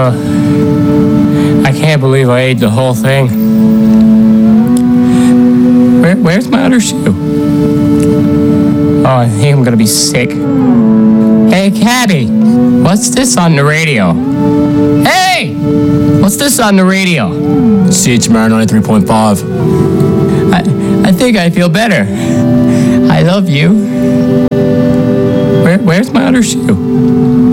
I can't believe I ate the whole thing. Where's my other shoe? Oh, I think I'm gonna be sick. Hey, Cabby, what's this on the radio? Hey! What's this on the radio? CHMR 93.5. I think I feel better. I love you. Where's my other shoe?